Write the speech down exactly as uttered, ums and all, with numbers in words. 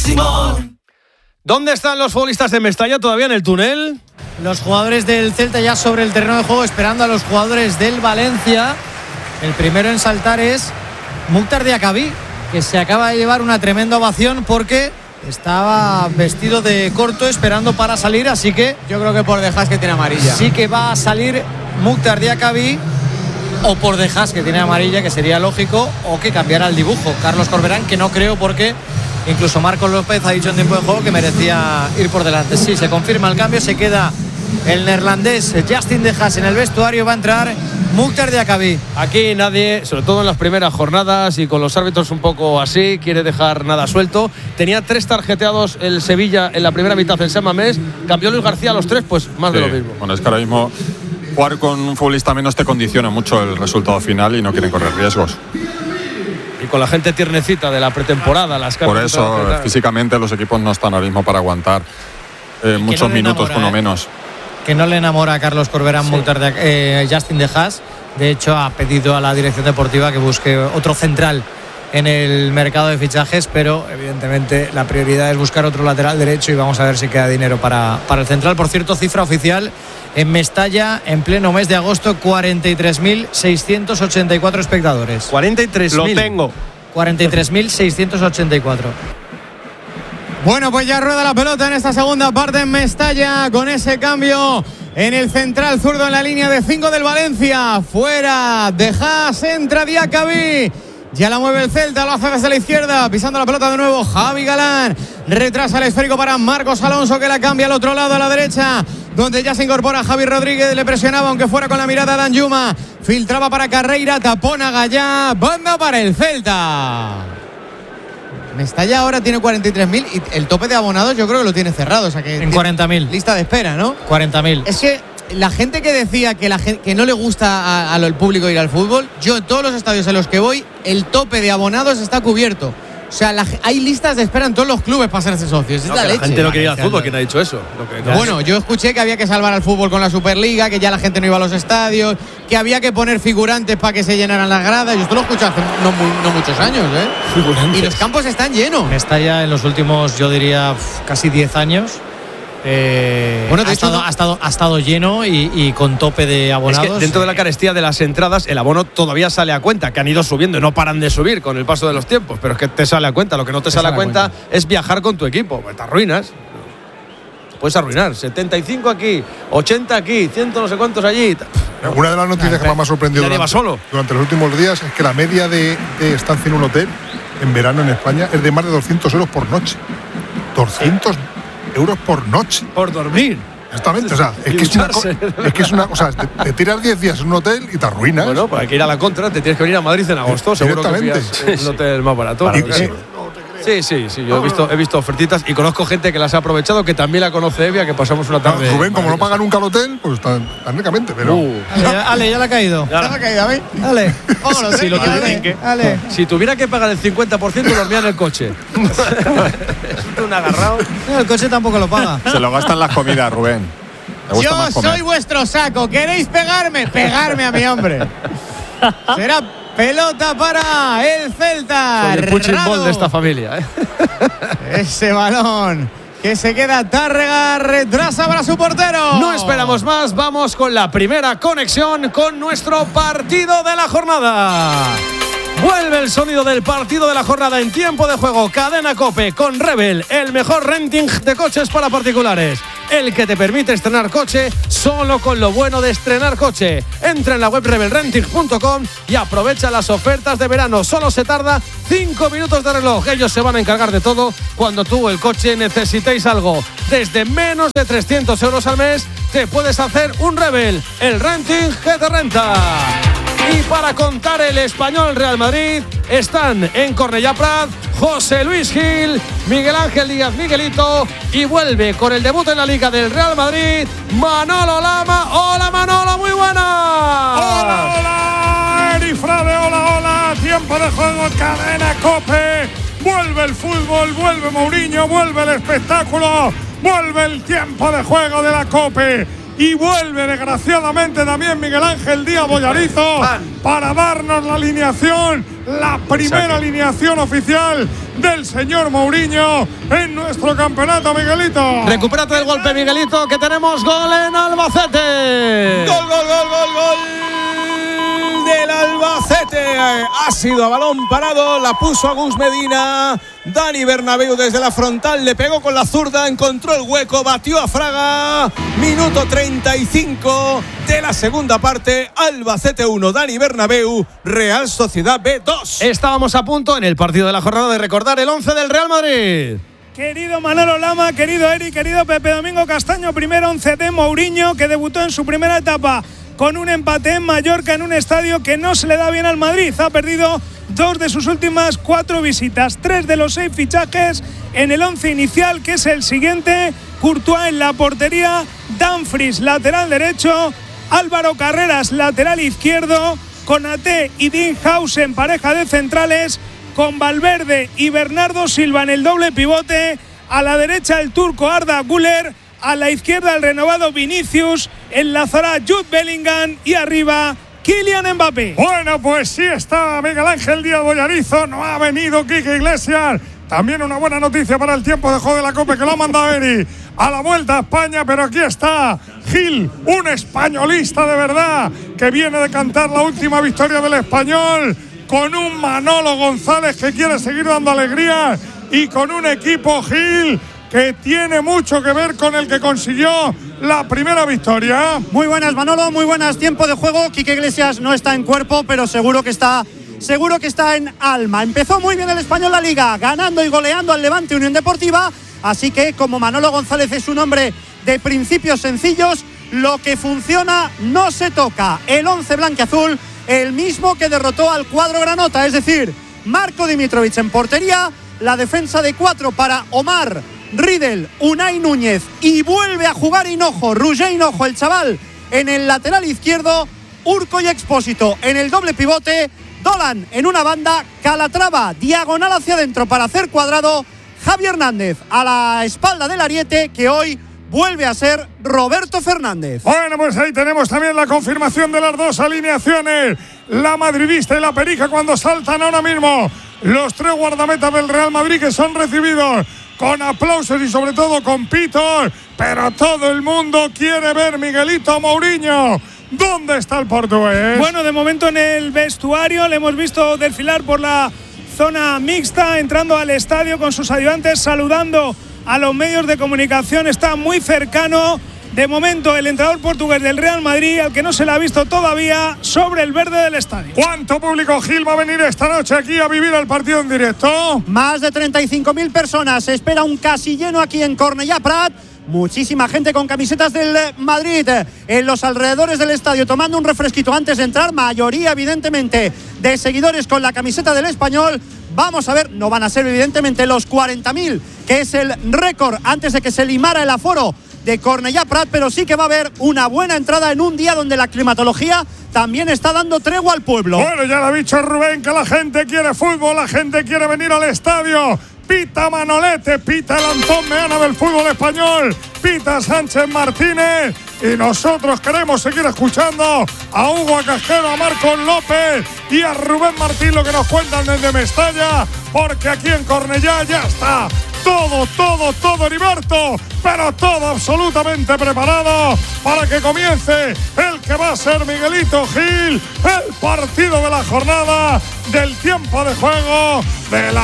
Simón. ¿Dónde están los futbolistas de Mestalla? ¿Todavía en el túnel? Los jugadores del Celta ya sobre el terreno de juego esperando a los jugadores del Valencia. El primero en saltar es Mukhtar Diakhaby, que se acaba de llevar una tremenda ovación porque estaba vestido de corto esperando para salir, así que yo creo que por dejas que tiene amarilla. Sí que va a salir Mukhtar Diakhaby, o por dejas que tiene amarilla, que sería lógico, o que cambiara el dibujo. Carlos Corberán, que no creo, porque incluso Marcos López ha dicho en tiempo de juego que merecía ir por delante. Sí, se confirma el cambio, se queda el neerlandés Justin De Haas en el vestuario, va a entrar Mukhtar Diakhaby. Aquí nadie, sobre todo en las primeras jornadas y con los árbitros un poco así, quiere dejar nada suelto. Tenía tres tarjeteados el Sevilla en la primera mitad en San Mamés, cambió Luis García a los tres, pues más sí, de lo mismo. Bueno, es que ahora mismo jugar con un futbolista menos te condiciona mucho el resultado final y no quieren correr riesgos. Y con la gente tiernecita de la pretemporada, las Por eso, físicamente los equipos no están ahora mismo para aguantar eh, muchos no minutos, por lo menos. Que no le enamora a Carlos Corberán, sí. Mukhtar de, eh, Justin De Haas. De hecho, ha pedido a la dirección deportiva que busque otro central en el mercado de fichajes, pero evidentemente la prioridad es buscar otro lateral derecho y vamos a ver si queda dinero para, para el central. Por cierto, cifra oficial en Mestalla, en pleno mes de agosto, cuarenta y tres mil seiscientos ochenta y cuatro espectadores. cuarenta y tres mil. Lo tengo. cuarenta y tres mil seiscientos ochenta y cuatro. Bueno, pues ya rueda la pelota en esta segunda parte en Mestalla, con ese cambio en el central zurdo en la línea de cinco del Valencia. Fuera De Haas, entra Diakhaby. Ya la mueve el Celta, lo hace desde la izquierda, pisando la pelota de nuevo Javi Galán. Retrasa el esférico para Marcos Alonso, que la cambia al otro lado, a la derecha, donde ya se incorpora Javi Rodríguez. Le presionaba, aunque fuera con la mirada, Dan Yuma. Filtraba para Carreira, tapón a Gallá. Banda para el Celta. Mestalla ahora tiene cuarenta y tres mil y el tope de abonados yo creo que lo tiene cerrado. O sea que en cuarenta mil. Lista de espera, ¿no? cuarenta mil. Es que la gente que decía que, la gente, que no le gusta a, a lo, el público ir al fútbol, yo en todos los estadios en los que voy, el tope de abonados está cubierto. O sea, la, hay listas de espera en todos los clubes para hacerse socios. Es no, la, la leche. gente no quería ir al fútbol. ¿Quién ha dicho eso? Lo que, no, bueno, yo escuché que había que salvar al fútbol con la Superliga, que ya la gente no iba a los estadios, que había que poner figurantes para que se llenaran las gradas. Yo esto lo escuché hace no, muy, no muchos años, ¿eh? Figurantes. Y los campos están llenos. Mestalla en los últimos, yo diría, casi diez años. Eh, bueno, ha, estado, no... ha, estado, ha estado lleno y, y con tope de abonados. Es que dentro de la carestía de las entradas, el abono todavía sale a cuenta, que han ido subiendo y no paran de subir con el paso de los tiempos, pero es que te sale a cuenta. Lo que no te, te sale, sale a cuenta, cuenta es viajar con tu equipo, pues te arruinas. Te puedes arruinar. setenta y cinco aquí, ochenta aquí, cien no sé cuántos allí. Una de las noticias que más me ha sorprendido durante, solo. durante los últimos días es que la media de, de estancia en un hotel en verano en España es de más de doscientos euros por noche. doscientos euros por noche. Por dormir. Exactamente, o sea, es que es una, es que es una cosa, te, te tiras diez días en un hotel y te arruinas. Bueno, pues hay que ir a la contra, te tienes que venir a Madrid en agosto, seguro que pillas un hotel más barato. Claro, sí. sí, sí, sí, yo he visto, he visto ofertitas y conozco gente que las ha aprovechado, que también la conoce Evia, que pasamos una tarde. Rubén, como no paga nunca el hotel, pues tan, tan ricamente, pero. Uh. Ale, Ale, ya le ha caído. Ya le ha caído a mí. Ale, vámonos, si, lo Ale, que, Ale. si tuviera que pagar el cincuenta por ciento, dormía en el coche. Es un agarrado. No, el coche tampoco lo paga. Se lo gastan las comidas, Rubén. Yo soy vuestro saco. ¿Queréis pegarme? Pegarme a mi hombre. Será pelota para el Celta. Soy el punching ball de esta familia, ¿eh? Ese balón que se queda Tárrega, retrasa para su portero. No esperamos más, vamos con la primera conexión con nuestro partido de la jornada. Vuelve el sonido del partido de la jornada en tiempo de juego. Cadena COPE con Rebel, el mejor renting de coches para particulares. El que te permite estrenar coche solo con lo bueno de estrenar coche. Entra en la web rebel renting punto com y aprovecha las ofertas de verano. Solo se tarda cinco minutos de reloj. Ellos se van a encargar de todo cuando tú, el coche, necesitéis algo. Desde menos de trescientos euros al mes te puedes hacer un Rebel, el renting que te renta. Y para contar el Español Real Madrid están en Cornellà Prat José Luis Gil, Miguel Ángel Díaz Miguelito, y vuelve con el debut en la Liga del Real Madrid Manolo Lama. Hola Manolo, muy buena. Hola, hola, Erifrade, hola, hola. Tiempo de juego, Cadena COPE. Vuelve el fútbol, vuelve Mourinho, vuelve el espectáculo, vuelve el tiempo de juego de la COPE. Y vuelve desgraciadamente también Miguel Ángel Díaz Bollarizo para darnos la alineación, la primera alineación oficial del señor Mourinho en nuestro campeonato, Miguelito. Recupérate del golpe, Miguelito, que tenemos gol en Albacete. Gol, gol, gol, gol, gol del Albacete. Ha sido a balón parado, la puso Agus Medina. Dani Bernabéu desde la frontal le pegó con la zurda, encontró el hueco, batió a Fraga. Minuto treinta y cinco de la segunda parte. Albacete uno, Dani Bernabéu, Real Sociedad B dos. Estábamos a punto en el partido de la jornada de recordar el once del Real Madrid. Querido Manolo Lama, querido Eri, querido Pepe Domingo Castaño, primer once de Mourinho, que debutó en su primera etapa con un empate en Mallorca en un estadio que no se le da bien al Madrid. Ha perdido dos de sus últimas cuatro visitas, tres de los seis fichajes en el once inicial, que es el siguiente: Courtois en la portería, Dumfries lateral derecho, Álvaro Carreras lateral izquierdo, Konaté y Dean House en pareja de centrales, con Valverde y Bernardo Silva en el doble pivote, a la derecha el turco Arda Güler, a la izquierda el renovado Vinicius, enlazará Jude Bellingham y arriba Kylian Mbappé. Bueno, pues sí está Miguel Ángel Díaz Bollarizo, no ha venido Quique Iglesias. También una buena noticia para el tiempo de juego de la Copa, que lo ha mandado Eri a la vuelta a España, pero aquí está Gil, un españolista de verdad, que viene de cantar la última victoria del Español, con un Manolo González que quiere seguir dando alegría, y con un equipo, Gil, que tiene mucho que ver con el que consiguió la primera victoria. Muy buenas, Manolo, muy buenas. Tiempo de juego. Quique Iglesias no está en cuerpo, pero seguro que está seguro que está en alma. Empezó muy bien el Español la Liga, ganando y goleando al Levante Unión Deportiva, así que como Manolo González es un hombre de principios sencillos, lo que funciona no se toca. El once blanquiazul, el mismo que derrotó al cuadro granota, es decir, Marko Dimitrovic en portería, la defensa de cuatro para Omar, Riedel, Unai Núñez, y vuelve a jugar Hinojo, Roger Hinojo, el chaval, en el lateral izquierdo, Urco y Expósito en el doble pivote, Dolan en una banda, Calatrava diagonal hacia adentro para hacer cuadrado, Javi Hernández a la espalda del ariete, que hoy vuelve a ser Roberto Fernández. Bueno, pues ahí tenemos también la confirmación de las dos alineaciones, la madridista y la perija, cuando saltan ahora mismo los tres guardametas del Real Madrid, que son recibidos con aplausos y sobre todo con pitos, pero todo el mundo quiere ver Miguelito Mourinho. ¿Dónde está el portugués? Bueno, de momento en el vestuario le hemos visto desfilar por la zona mixta, entrando al estadio con sus ayudantes, saludando a los medios de comunicación. Está muy cercano, de momento, el entrenador portugués del Real Madrid, al que no se le ha visto todavía sobre el verde del estadio. ¿Cuánto público, Gil, va a venir esta noche aquí a vivir el partido en directo? Más de treinta y cinco mil personas. Se espera un casi lleno aquí en Cornellà Prat. Muchísima gente con camisetas del Madrid en los alrededores del estadio, tomando un refresquito antes de entrar. Mayoría, evidentemente, de seguidores con la camiseta del Español. Vamos a ver, no van a ser evidentemente los cuarenta mil, que es el récord antes de que se limara el aforo de Cornellà Prat, pero sí que va a haber una buena entrada en un día donde la climatología también está dando tregua al pueblo. Bueno, ya lo ha dicho Rubén, que la gente quiere fútbol, la gente quiere venir al estadio. Pita Manolete, pita el Antón Meana del fútbol español, pita Sánchez Martínez, y nosotros queremos seguir escuchando a Hugo Casquero, a Marcos López y a Rubén Martín, lo que nos cuentan desde Mestalla, porque aquí en Cornellá ya está todo, todo, todo, Heriberto, pero todo absolutamente preparado para que comience el que va a ser Miguelito Gil, el partido de la jornada, del tiempo de juego de la